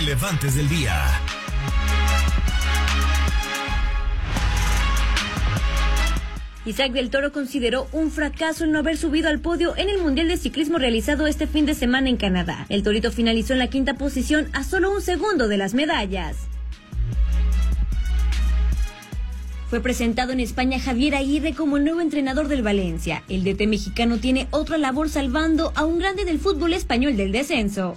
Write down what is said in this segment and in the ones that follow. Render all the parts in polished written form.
relevantes del día. Isaac del Toro consideró un fracaso el no haber subido al podio en el Mundial de Ciclismo realizado este fin de semana en Canadá. El Torito finalizó en la quinta posición a solo un segundo de las medallas. Fue presentado en España Javier Aguirre como el nuevo entrenador del Valencia. El DT mexicano tiene otra labor salvando a un grande del fútbol español del descenso.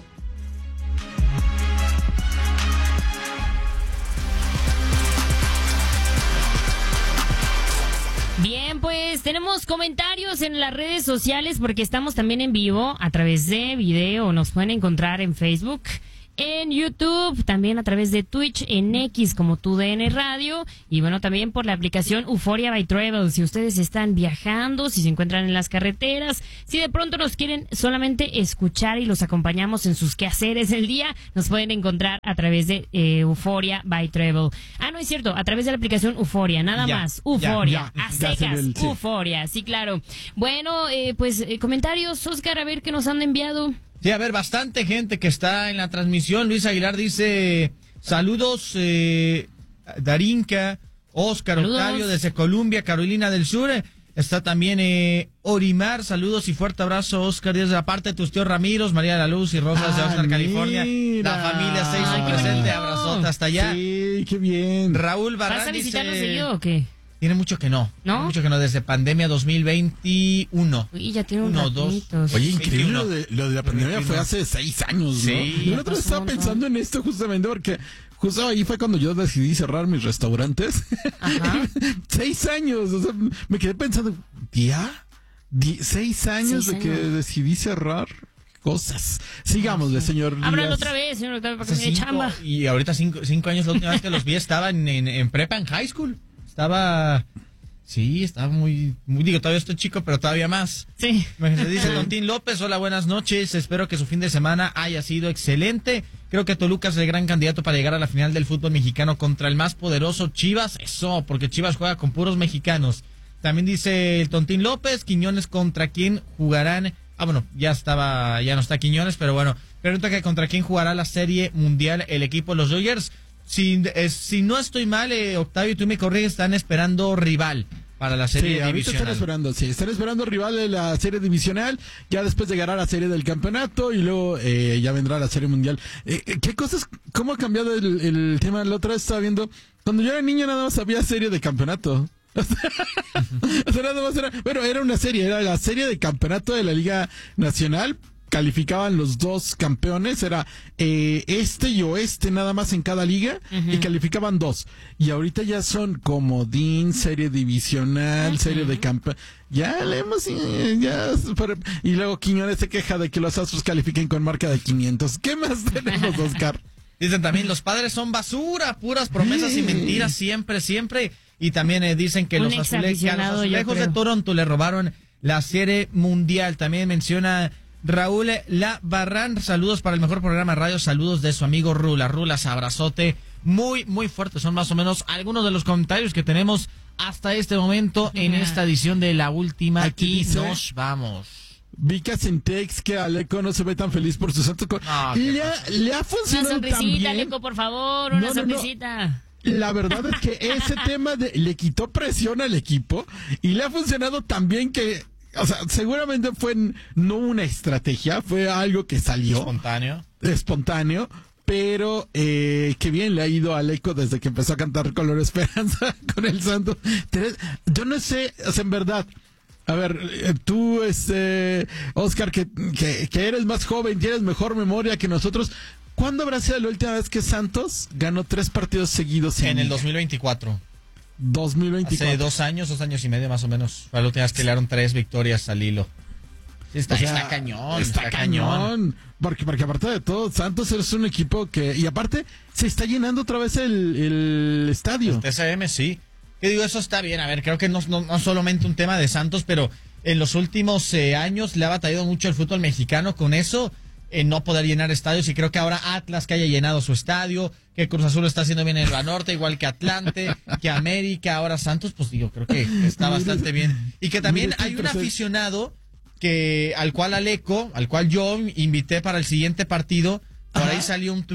Bien, pues tenemos comentarios en las redes sociales porque estamos también en vivo a través de video. Nos pueden encontrar en Facebook, en YouTube, también a través de Twitch, en X como TUDN Radio y bueno, también por la aplicación Euphoria by Travel. Si ustedes están viajando, si se encuentran en las carreteras, si de pronto nos quieren solamente escuchar y los acompañamos en sus quehaceres del día, nos pueden encontrar a través de Euphoria by Travel. Ah, no es cierto, a través de la aplicación Euphoria, nada más, Euphoria, a secas, Euphoria, sí, claro. Bueno, comentarios, Oscar, a ver qué nos han enviado. Sí, a ver, bastante gente que está en la transmisión. Luis Aguilar dice, saludos, Darinka, Oscar, saludos. Octavio desde Colombia, Carolina del Sur. Está también Orimar, saludos y fuerte abrazo, Oscar, desde la parte de tus tíos Ramiros, María de la Luz y Rosa de Oxnard, California. La familia se hizo presente, abrazota hasta allá. Sí, qué bien. Raúl Barrán ¿Vas a visitarnos seguido o qué? Tiene mucho que no. ¿No? Mucho que no, desde pandemia 2021. Uy, ya tiene unos ratitos. Oye, increíble, lo de la pandemia fue hace 6 años, ¿no? Sí. Yo el otro estaba pensando en esto justamente porque justo ahí fue cuando yo decidí cerrar mis restaurantes. Ajá. 6 años, o sea, me quedé pensando, ¿ya? 6 años de que decidí cerrar cosas. Sigámosle, señor Díaz. Ábralo otra vez, señor Octavio, para que me dé chamba. Y ahorita 5 años, la última vez que los vi estaba en prepa, en high school. Estaba muy, digo, todavía estoy chico, pero todavía más. Sí. Dice Tontín López, hola, buenas noches, espero que su fin de semana haya sido excelente. Creo que Toluca es el gran candidato para llegar a la final del fútbol mexicano contra el más poderoso Chivas. Eso, porque Chivas juega con puros mexicanos. También dice el Tontín López, Quiñones contra quién jugarán. Ah, bueno, ya no está Quiñones, pero bueno, pregunta que contra quién jugará la Serie Mundial el equipo los Dodgers. Si no estoy mal, Octavio, tú me corriges, están esperando rival para la serie divisional. Están esperando rival de la serie divisional, ya después llegará la serie del campeonato y luego ya vendrá la serie mundial. ¿Qué cosas, cómo ha cambiado el tema? La otra vez estaba viendo, cuando yo era niño nada más había serie de campeonato. O sea, nada más era una serie, era la serie de campeonato de la Liga Nacional. Calificaban los dos campeones, era este y oeste nada más en cada liga, y calificaban 2. Y ahorita ya son comodín, serie divisional, serie de campeón. Ya leemos, y luego Quiñones se queja de que los Astros califiquen con marca de 500. ¿Qué más tenemos, Oscar? Dicen también, los Padres son basura, puras promesas y mentiras siempre. Y también dicen que los Azulejos de Toronto le robaron la serie mundial. También menciona Raúl Labarrán, saludos para el mejor programa de radio, saludos de su amigo Rula. Rulas, abrazote muy, muy fuerte. Son más o menos algunos de los comentarios que tenemos hasta este momento en esta edición de La Última. Aquí nos vamos. Vika Sintex, que Aleco no se ve tan feliz por su santo. Le ha funcionado una sonrisita, tan bien. Aleco, por favor, una sonrisita. La verdad es que ese tema le quitó presión al equipo y le ha funcionado tan bien que, o sea, seguramente fue no una estrategia, fue algo que salió. Espontáneo, pero qué bien le ha ido a Aleco desde que empezó a cantar Color Esperanza con el santo. Yo no sé, o sea, en verdad, a ver, tú, Oscar, que eres más joven, tienes mejor memoria que nosotros, ¿cuándo habrá sido la última vez que Santos ganó 3 partidos seguidos? En el 2024. 2024. Hace 2 años y medio más o menos. Fue la última vez que le dieron 3 victorias al hilo. Está cañón. Está cañón. Porque aparte de todo, Santos es un equipo que... Y aparte, se está llenando otra vez el estadio. El TCM, sí. Que digo, eso está bien. A ver, creo que no solamente un tema de Santos, pero en los últimos años le ha batallado mucho el fútbol mexicano con eso. No poder llenar estadios, y creo que ahora Atlas, que haya llenado su estadio, que Cruz Azul está haciendo bien en el Banorte, igual que Atlante, que América, ahora Santos, pues digo, creo que está bastante bien. Y que también hay un aficionado al cual yo invité para el siguiente partido, por ahí salió un tuit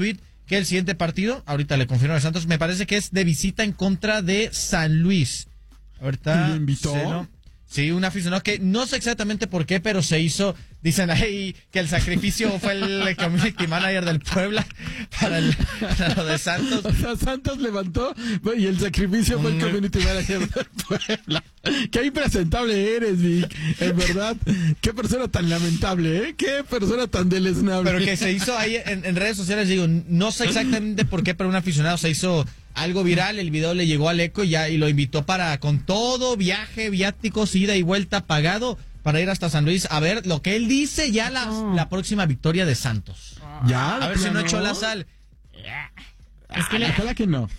que el siguiente partido, ahorita le confirmo a Santos, me parece que es de visita en contra de San Luis. Ahorita ¿Lo invitó? Sí, un aficionado que no sé exactamente por qué, pero se hizo, dicen ahí que el sacrificio fue el community manager del Puebla para lo de Santos. O sea, Santos levantó y el sacrificio fue el community manager del Puebla. Qué impresentable eres, Vic. En verdad, qué persona tan lamentable, ¿eh? Qué persona tan deleznable. Pero que se hizo ahí en redes sociales, digo, no sé exactamente por qué, pero un aficionado se hizo algo viral, el video le llegó al Eco y lo invitó con todo, viaje, viáticos, ida y vuelta pagado para ir hasta San Luis a ver lo que él dice ya la próxima victoria de Santos. Ya, A ver si no echó la sal. Es que ojalá que no.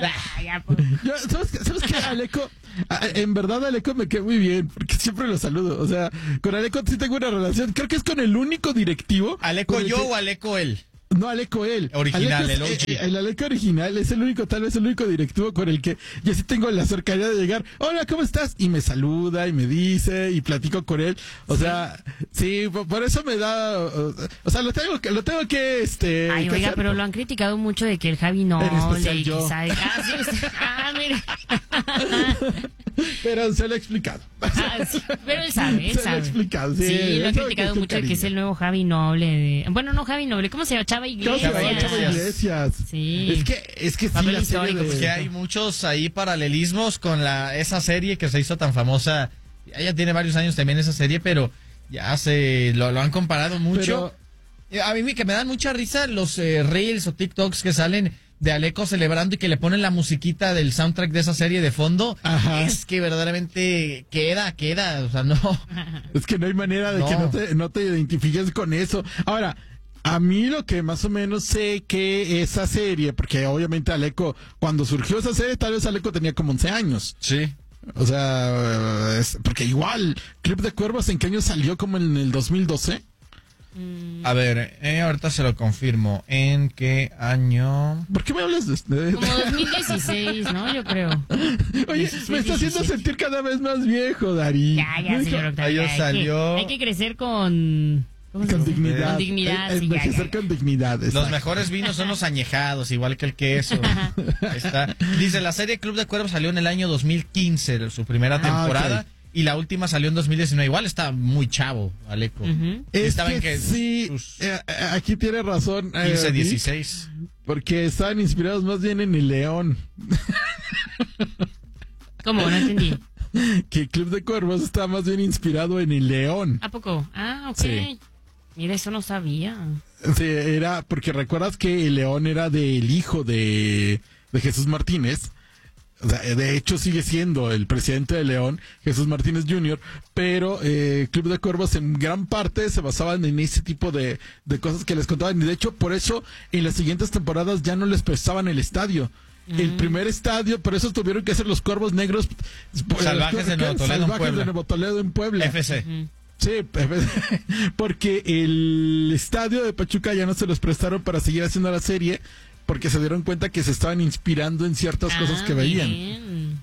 ¿Sabes qué, Aleco? En verdad, Aleco me quedó muy bien, porque siempre lo saludo. O sea, con Aleco sí tengo una relación. Creo que es con el único directivo. ¿Aleco yo o Aleco él? No, Aleco él. Original, Aleco el OG. El Aleco original es el único, tal vez el único directivo con el que yo sí tengo la cercanía de llegar. Hola, ¿cómo estás? Y me saluda y me dice y platico con él. O sea, sí, por eso me da, o sea, lo tengo que, Ay, que oiga, hacer. pero lo han criticado mucho de que el Javi no En especial le yo. quizá. Sí, usted. Mire. Pero se lo he explicado. Sí, pero él sabe, Se lo he explicado, sí. lo han sabe criticado con mucho de que es cariño. el nuevo Javi Noble. Bueno, no Javi Noble, ¿cómo se llama? Chava Iglesias. Chava Iglesias. Sí. Es que sí, Papel la serie histórico, de... Que hay muchos ahí paralelismos con esa serie que se hizo tan famosa. Ya tiene varios años también esa serie, pero ya lo han comparado mucho. A mí que me dan mucha risa los reels o TikToks que salen de Aleco celebrando y que le ponen la musiquita del soundtrack de esa serie de fondo. Ajá. Es que verdaderamente queda, o sea, no. Es que no hay manera de No. que no te identifiques con eso. Ahora, a mí lo que más o menos sé que esa serie, porque obviamente Aleco, cuando surgió esa serie, tal vez Aleco tenía como 11 años. Sí. O sea, porque igual, Club de Cuervos, ¿en qué año salió? Como en el 2012. A ver, ahorita se lo confirmo. ¿En qué año? ¿Por qué me hablas de Como 2016, ¿no? Yo creo. Oye, 16, me está haciendo 17. sentir cada vez más viejo, Dari. Ya, señor Octavio. Ahí salió. Hay que crecer con... ¿cómo se Con dice? dignidad. Con dignidad, sí, Envejecer con dignidad. Los exacto. mejores vinos son los añejados, igual que el queso. Ahí está. Dice, la serie Club de Cuervos salió en el año 2015, su primera temporada, ok. y la última salió en 2019. Igual está muy chavo, Aleco. Ujú. Es Estaban que sí, sus aquí tiene razón. 15, Vic, 16. Porque estaban inspirados más bien en el León. ¿Cómo? No entendí. Que Club de Cuervos está más bien inspirado en el León. ¿A poco? Ah, ok. Sí. Mira, eso no sabía. Sí, era porque recuerdas que el León era del hijo de Jesús Martínez. O sea, de hecho sigue siendo el presidente de León, Jesús Martínez Jr., pero Club de Cuervos en gran parte se basaban en ese tipo de cosas que les contaban. Y de hecho, por eso en las siguientes temporadas ya no les prestaban el estadio. El primer estadio, por eso tuvieron que hacer los Cuervos Negros Salvajes de Nuevo Toledo en Salvajes Puebla. de Nuevo Toledo en Puebla. FC. Sí, porque el estadio de Pachuca ya no se los prestaron para seguir haciendo la serie, porque se dieron cuenta que se estaban inspirando en ciertas cosas que veían. Bien.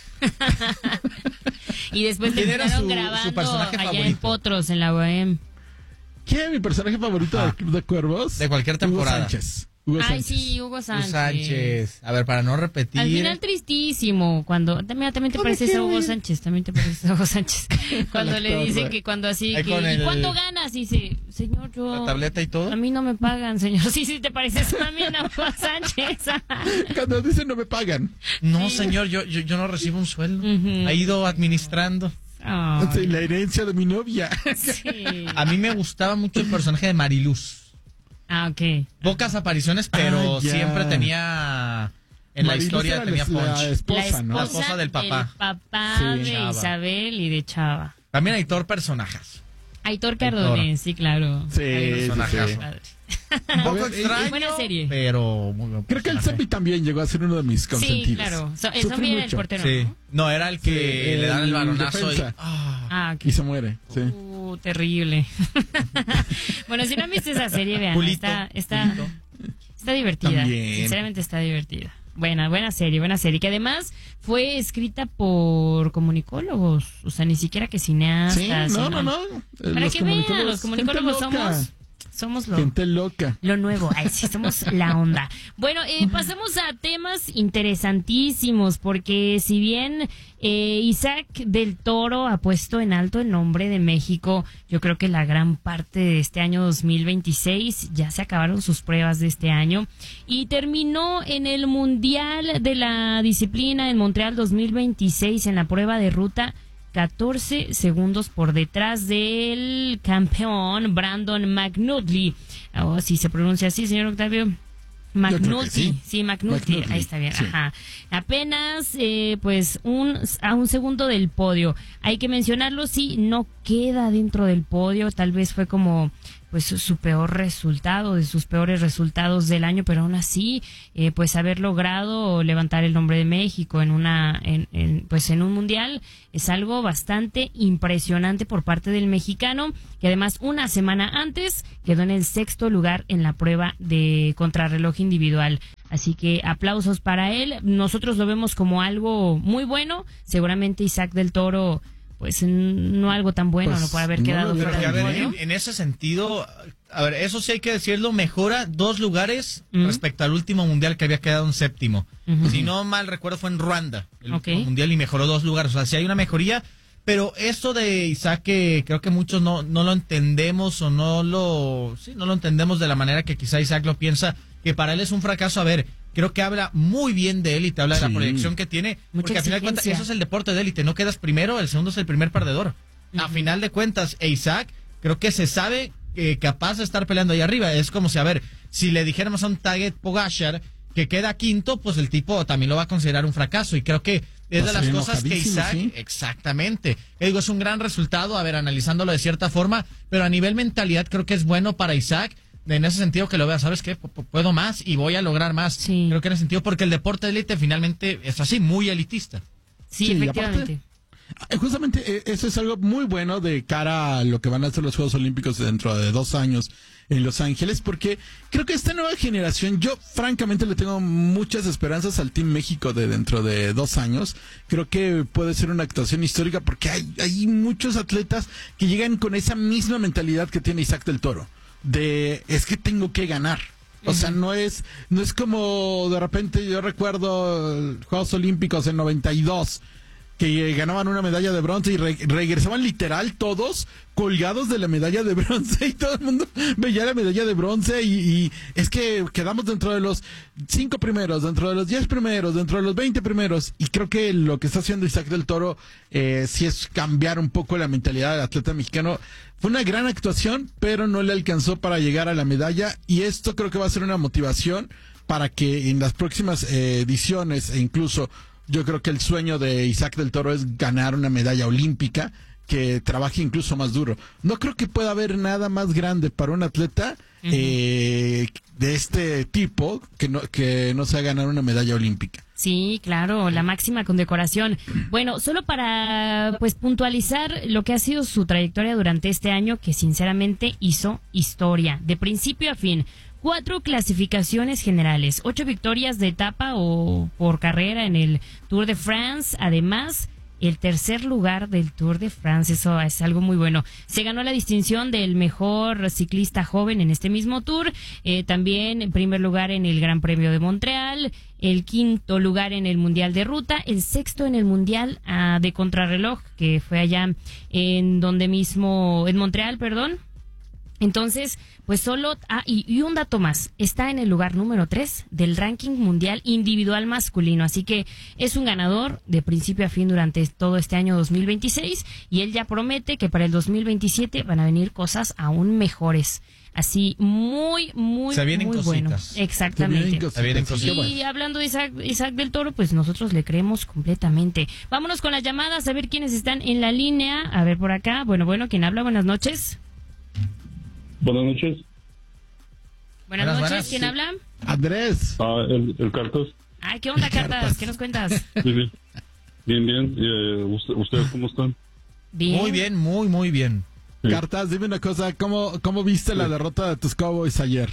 Y después ¿Quién era terminaron su grabando personaje allá en favorito? Potros, en la UAM. ¿Quién es mi personaje favorito del Club de Cuervos? De cualquier temporada. Hugo Sánchez. Hugo Ay, Sánchez. sí, Hugo Sánchez. Sánchez. A ver, para no repetir. Al final tristísimo, cuando también te pareces a Hugo Sánchez, también te pareces a Hugo Sánchez. Cuando La le torre. dicen que cuando así, Ahí que, con ¿y el- cuánto ganas? Y dice, señor, yo... La tableta y todo. A mí no me pagan, señor. Sí, te pareces también a Hugo Sánchez. Cuando dicen no me pagan. No, señor, yo no recibo un sueldo. Ujú. Ha ido administrando. Ay, Sí, la herencia de mi novia. sí. A mí me gustaba mucho el personaje de Mariluz. Ah, ok. Pocas apariciones, pero Ah, ya. siempre tenía... En la Mariluz historia era tenía la punch. esposa, ¿no? La esposa del papá. El papá Sí. de Chava. Isabel y de Chava. También Aitor personajes. Aitor Cardone, sí, claro. Sí, Ay, sí, personajazo. sí. padre. Un poco A ver, extraño, buena serie. pero muy buen Creo que el personaje. Zampi también llegó a ser uno de mis consentidos. Sí, claro. Sufrí Zombie era el mucho. portero, Sí. ¿no? No, era el que Sí, le dan el balonazo y... defensa. Ah, ok. Y se muere, sí. Terrible. Bueno, si no han visto esa serie, vean. Pulito, Está divertida. También. Sinceramente está divertida. Buena serie. Que además fue escrita por comunicólogos. O sea, ni siquiera que cineastas. Sí, no. Para Los que vean, los comunicólogos, comunicólogos gente loca. Somos gente loca. Lo nuevo, ay, sí, somos la onda. Bueno, pasamos a temas interesantísimos, porque si bien Isaac del Toro ha puesto en alto el nombre de México, yo creo que la gran parte de este año 2026 ya se acabaron sus pruebas de este año y terminó en el Mundial de la Disciplina en Montreal 2026 en la prueba de ruta 14 segundos por detrás del campeón Brandon McNulty. Oh, si se pronuncia así, señor Octavio. McNulty, sí, McNulty, ahí está bien, sí. Ajá. Apenas, a un segundo del podio. Hay que mencionarlo, sí, no queda dentro del podio, tal vez fue como pues su peor resultado, de sus peores resultados del año, pero aún así, pues haber logrado levantar el nombre de México en un mundial es algo bastante impresionante por parte del mexicano, que además una semana antes quedó en el 6º lugar en la prueba de contrarreloj individual. Así que aplausos para él. Nosotros lo vemos como algo muy bueno. Seguramente Isaac del Toro, pues no algo tan bueno, pues, no puede haber quedado fuera del podio. En ese sentido, a ver, eso sí hay que decirlo, mejora 2 lugares respecto al último mundial que había quedado en 7º. Si no mal recuerdo fue en Ruanda, el último mundial, y mejoró 2 lugares. O sea, sí hay una mejoría, pero esto de Isaac, que creo que muchos no lo entendemos o no lo entendemos de la manera que quizá Isaac lo piensa, que para él es un fracaso. A ver, creo que habla muy bien de él y te habla de la proyección que tiene, porque al final de cuentas eso es el deporte de élite, no quedas primero, el segundo es el primer perdedor. A final de cuentas, Isaac creo que se sabe capaz de estar peleando ahí arriba. Es como si, a ver, si le dijéramos a un Tadej Pogačar que queda quinto, pues el tipo también lo va a considerar un fracaso, y creo que es de las cosas que Isaac, ¿sí? Exactamente, digo, es un gran resultado, a ver, analizándolo de cierta forma, pero a nivel mentalidad creo que es bueno para Isaac, en ese sentido, que lo vea, ¿sabes qué? Puedo más y voy a lograr más. Sí. Creo que en ese sentido, porque el deporte de élite finalmente es así, muy elitista. Sí, efectivamente. Aparte, justamente eso es algo muy bueno de cara a lo que van a ser los Juegos Olímpicos dentro de 2 años en Los Ángeles, porque creo que esta nueva generación, yo francamente le tengo muchas esperanzas al Team México de dentro de 2 años. Creo que puede ser una actuación histórica, porque hay muchos atletas que llegan con esa misma mentalidad que tiene Isaac del Toro. Es que tengo que ganar. O sea, no es como de repente yo recuerdo Juegos Olímpicos en 92, que ganaban una medalla de bronce y regresaban literal todos colgados de la medalla de bronce, y todo el mundo veía la medalla de bronce, y es que quedamos dentro de los 5 primeros, dentro de los 10 primeros, dentro de los 20 primeros, y creo que lo que está haciendo Isaac del Toro sí es cambiar un poco la mentalidad del atleta mexicano. Fue una gran actuación, pero no le alcanzó para llegar a la medalla, y esto creo que va a ser una motivación para que en las próximas ediciones, e incluso yo creo que el sueño de Isaac del Toro es ganar una medalla olímpica, que trabaje incluso más duro. No creo que pueda haber nada más grande para un atleta de este tipo que no sea ganar una medalla olímpica. Sí, claro, la máxima condecoración. Bueno, solo para pues puntualizar lo que ha sido su trayectoria durante este año, que sinceramente hizo historia, de principio a fin. 4 clasificaciones generales, 8 victorias de etapa o por carrera en el Tour de France, además el 3er lugar del Tour de France, eso es algo muy bueno. Se ganó la distinción del mejor ciclista joven en este mismo Tour, también en primer lugar en el Gran Premio de Montreal, el 5º lugar en el Mundial de Ruta, el 6º en el Mundial de Contrarreloj, que fue allá en Montreal, perdón. Entonces, pues solo... y un dato más, está en el lugar número 3 del ranking mundial individual masculino, así que es un ganador de principio a fin durante todo este año 2026, y él ya promete que para el 2027 van a venir cosas aún mejores. Así, muy, muy, se vienen muy cositas. Bueno. Exactamente. Se vienen cositas. Y hablando de Isaac del Toro, pues nosotros le creemos completamente. Vámonos con las llamadas, a ver quiénes están en la línea. A ver por acá. Bueno, ¿quién habla? Buenas noches. Buenas noches. Buenas noches, ¿quién habla? Andrés. El Cartas. Ay, ¿qué onda, Cartas? ¿Qué nos cuentas? Sí. Bien. ¿Ustedes cómo están? Bien. Muy bien, muy bien. Sí. Cartas, dime una cosa, ¿cómo viste la derrota de tus Cowboys ayer?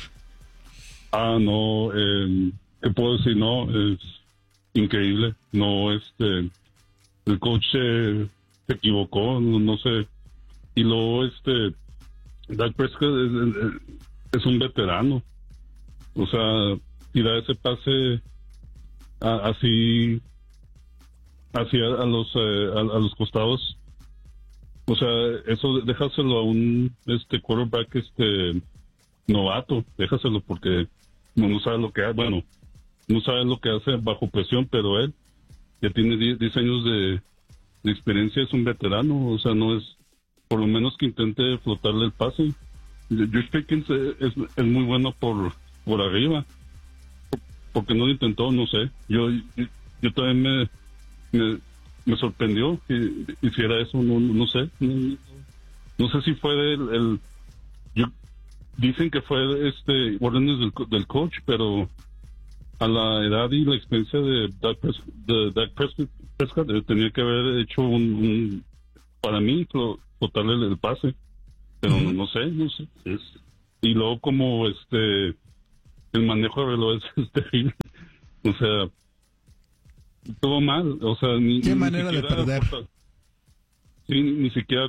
No, ¿qué puedo decir? No, es increíble. No, el coach se equivocó, no sé. Y luego, Dak Prescott es un veterano. O sea, tirar ese pase así a los costados, o sea, eso déjaselo a un quarterback novato, déjaselo, porque no sabe lo que hace, bueno, no sabe lo que hace bajo presión, pero él ya tiene 10 años de experiencia, es un veterano, o sea, no es, por lo menos que intente flotarle el pase. Josh Pickens es muy bueno por arriba, porque no lo intentó, no sé, yo también me sorprendió que hiciera eso, no sé, no sé si fue dicen que fue órdenes del coach, pero a la edad y la experiencia de Dak Prescott tenía que haber hecho para mí botarle el pase, pero no sé, y luego como el manejo de reloj es terrible, o sea, todo mal, o sea, qué manera de perder. Sí, ni siquiera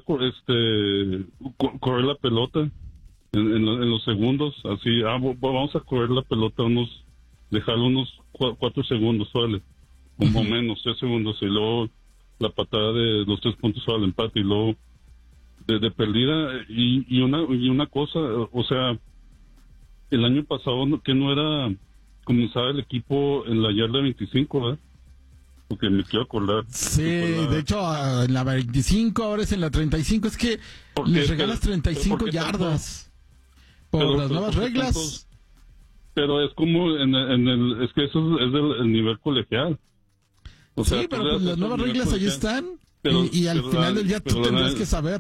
correr la pelota en los segundos, así, vamos a correr la pelota dejarlo unos 4 segundos, vale, o menos 3 segundos, y luego la patada de los 3 puntos al empate, y luego de perdida, y una cosa, o sea, el año pasado que no era comenzaba el equipo en la yarda 25, ¿verdad? Porque me quiero acordar. Sí, de hecho, en la 25, ahora es en la 35. Es que les regalas 35 yardas por las nuevas reglas. Pero es como es que eso es el nivel colegial. O sea, sí, pero pues las nuevas reglas ahí están. Y al final del día tú tendrás que saber.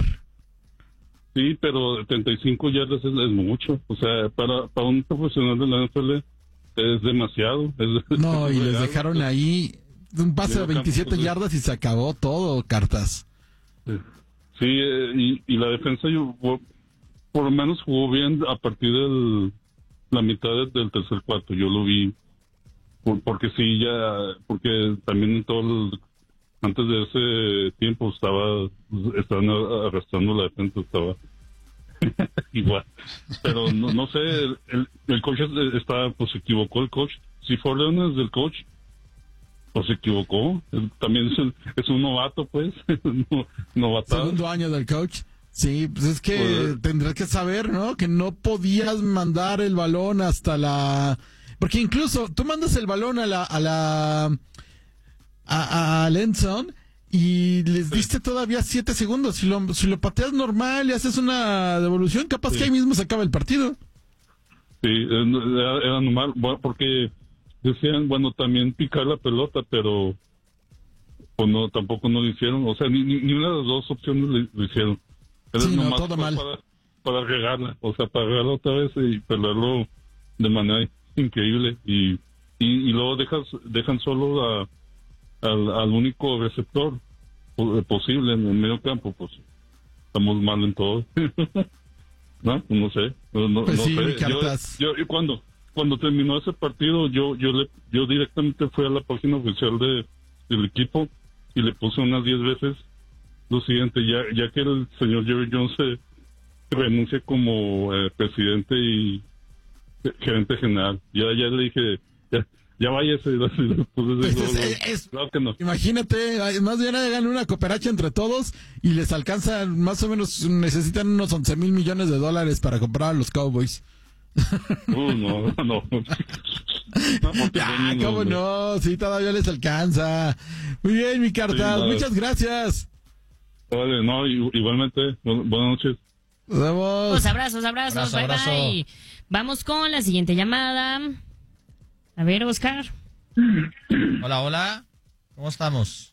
Sí, pero 35 yardas es mucho. O sea, para un profesional de la NFL es demasiado. No, y les dejaron ahí un pase de 27 yardas y se acabó todo, Cartas. Sí, y la defensa por lo menos jugó bien a partir de la mitad del tercer cuarto. Yo lo vi, porque porque también antes de ese tiempo estaban arrastrando la defensa, estaba igual. Pero no sé, el coach pues se equivocó el coach. Si fue órdenes del coach, pues se equivocó. También es un novato, pues. Novatado. Segundo año del coach. Sí, pues es que tendrás que saber, ¿no? Que no podías mandar el balón hasta porque incluso tú mandas el balón a Lenson y les diste todavía 7 segundos. Si lo pateas normal y haces una devolución, capaz que ahí mismo se acaba el partido. Sí, era normal, porque decían, bueno, también picar la pelota, pero pues tampoco no lo hicieron. O sea, ni una de las dos opciones lo hicieron. Sí, todo mal. Para regarla, o sea, para regarla otra vez y perderlo de manera increíble. Y luego dejan solo al único receptor posible en el medio campo, pues estamos mal en todo. No sé. No sí, sé. Yo cuando terminó ese partido, yo directamente fui a la página oficial del equipo y le puse unas 10 veces lo siguiente, ya que el señor Jerry Jones se renuncia como presidente y gerente general. Ya le dije, ya váyase. Claro que no. Imagínate, más bien hagan una cooperacha entre todos y les alcanzan, más o menos, necesitan unos 11 mil millones de dólares para comprar a los Cowboys. No. ¿Cómo no? Sí, todavía les alcanza. Muy bien, mi Cartas, muchas gracias. Vale, no, igualmente, buenas noches. Nos vemos. Pues abrazos, bye. Vamos con la siguiente llamada. A ver, Oscar. Hola, ¿cómo estamos?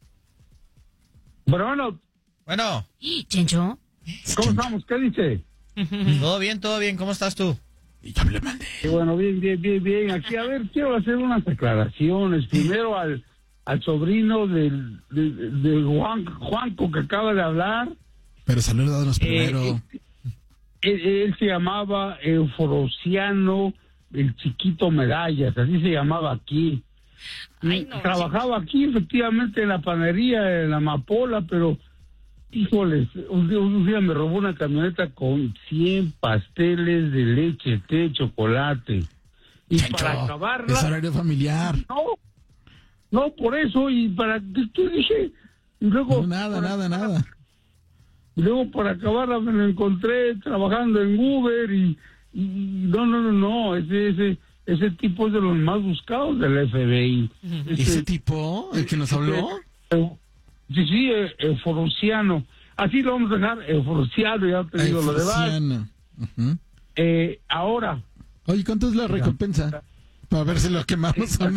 Bueno. Chencho. ¿Cómo estamos? ¿Qué dice? Todo bien, ¿cómo estás tú? Ya me le mandé. Bueno, bien. Aquí, a ver, quiero hacer unas declaraciones. Primero al sobrino del Juanco que acaba de hablar. Pero salúdanos primero. Él se llamaba Eufrosiano el Chiquito Medallas, así se llamaba aquí. Ay, no, trabajaba aquí efectivamente en la panadería, en la Amapola, pero Híjoles, un día me robó una camioneta con 100 pasteles de leche, té, chocolate. Y Chancho, para acabarla... es horario familiar. No, por eso, y para... ¿Qué dije? Y luego... No, nada. Y luego para acabarla me lo encontré trabajando en Uber y no, ese tipo es de los más buscados del FBI. ¿Ese tipo, el que nos habló? Sí, Eufrosiano. Así lo vamos a dejar, Eufrosiano, ya te digo lo demás. Uh-huh. Ahora. Oye, ¿cuánto es la recompensa? Para ver si lo quemamos o no.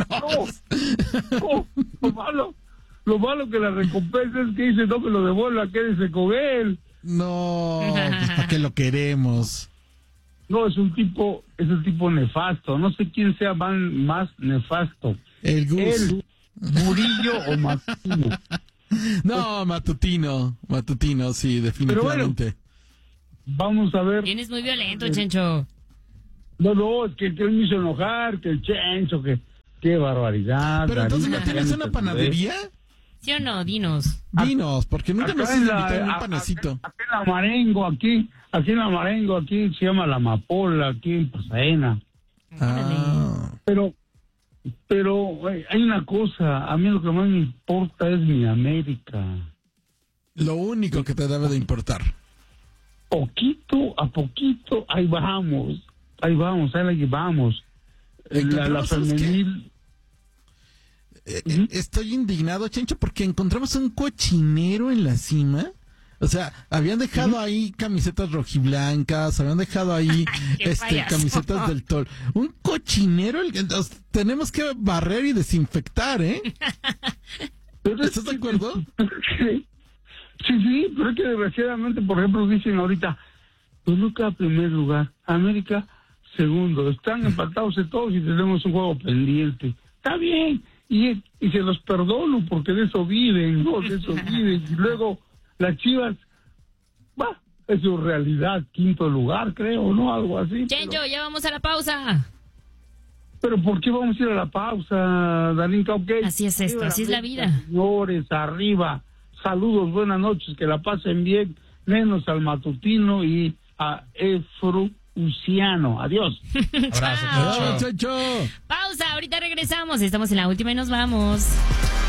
No, lo malo que la recompensa es que dice, no me lo devuelva, quédese con él. No, pues ¿para qué lo queremos? No, es un tipo nefasto. No sé quién sea más nefasto. El Gus. Él, Murillo o Matutino. No, Matutino, sí, definitivamente. Pero bueno, vamos a ver. Tienes muy violento, Chencho. No, es que él me hizo enojar, que el Chencho, que qué barbaridad. Pero entonces no tienes una panadería. ¿Sí o no? Dinos, porque nunca nos has invitado a un panecito. Aquí en la Marengo, aquí se llama La Amapola, aquí en Pasadena. Pero hay una cosa, a mí lo que más me importa es mi América. Lo único que te debe de importar. Poquito a poquito, ahí la llevamos. La femenil... Estoy indignado, Chencho, porque encontramos un cochinero en la cima. O sea, habían dejado ahí camisetas rojiblancas, habían dejado ahí camisetas del Tol. Un cochinero, tenemos que barrer y desinfectar, ¿eh? ¿Estás de acuerdo? Sí, pero es que desgraciadamente, por ejemplo, dicen ahorita, Toluca primer lugar, América segundo, están empatados todos y tenemos un juego pendiente. Está bien, y se los perdono porque de eso viven, ¿no? De eso viven. Y luego las Chivas, es su realidad, quinto lugar, creo, ¿no? Algo así. Chencho, ya vamos a la pausa. Pero ¿por qué vamos a ir a la pausa, Darinka? Okay. Así es esto, así es la vida. Señores, arriba. Saludos, buenas noches, que la pasen bien, menos al Matutino y a Eufrosiano. Adiós. Abrazo, Chencho. Pausa, ahorita regresamos. Estamos en la última y nos vamos.